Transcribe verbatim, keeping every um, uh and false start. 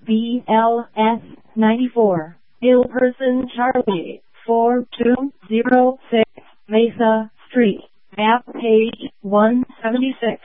B L S ninety-four, ill person Charlie, four two zero six Mesa Street, map page one seventy-six.